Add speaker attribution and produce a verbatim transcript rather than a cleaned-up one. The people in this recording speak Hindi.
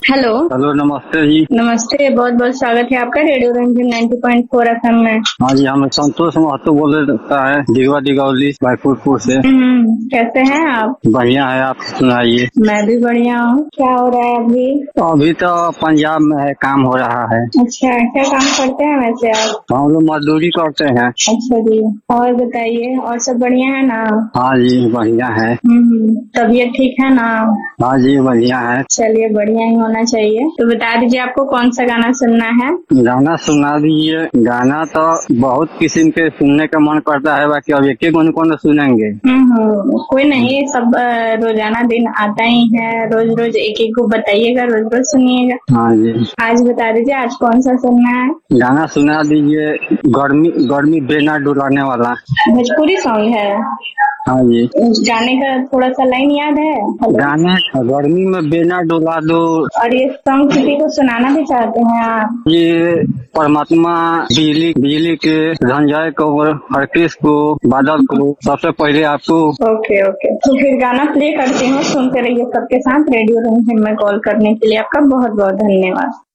Speaker 1: हेलो।
Speaker 2: हेलो, नमस्ते जी।
Speaker 1: नमस्ते, बहुत बहुत स्वागत है आपका radio Ranjan ninety point four FM में।
Speaker 2: हाँ जी, हम संतोष महतो बोल रहा है दिगवा दिगौली भाईपुरपुर से।
Speaker 1: हम्म, कैसे हैं आप?
Speaker 2: बढ़िया है, आप सुनाइए।
Speaker 1: मैं भी बढ़िया हूँ। क्या हो रहा है अभी?
Speaker 2: अभी तो पंजाब में है, काम हो रहा है।
Speaker 1: अच्छा, क्या काम करते हैं वैसे आप?
Speaker 2: हम लोग मजदूरी करते हैं।
Speaker 1: अच्छा जी, और बताइए, और सब बढ़िया है ना?
Speaker 2: हाँ जी, बढ़िया है।
Speaker 1: हम्म, तबीयत ठीक है ना?
Speaker 2: हाँ जी, बढ़िया है।
Speaker 1: चलिए, बढ़िया ही होना चाहिए। तो बता दीजिए, आपको कौन सा गाना सुनना है?
Speaker 2: गाना सुना दीजिए। गाना तो बहुत किस्म के सुनने का मन करता है, बाकी अब एक एक कौन कौन सुनेंगे।
Speaker 1: हम्म, कोई नहीं, सब अ, रोजाना दिन आता ही है, रोज रोज एक एक को बताइएगा, रोज रोज सुनिएगा।
Speaker 2: हाँ जी,
Speaker 1: आज बता दीजिए, आज कौन सा सुनना है?
Speaker 2: गाना सुना दीजिए। गर्मी गर्मी बेना डुलाने वाला।
Speaker 1: भोजपुरी सॉन्ग है?
Speaker 2: हाँ जी।
Speaker 1: गाने का थोड़ा सा लाइन याद है? हेलो?
Speaker 2: गाना गर्मी में बेना डुला दो।
Speaker 1: और ये सॉन्ग किसी को सुनाना भी चाहते हैं आप?
Speaker 2: ये परमात्मा बिजली बिजली के धनंजय को, हरकेश को, बादल को, सबसे पहले आपको।
Speaker 1: ओके ओके, तो फिर गाना प्ले करती हूँ, सुनते रहिए सबके साथ। रेडियो रंजन में कॉल करने के लिए आपका बहुत बहुत धन्यवाद।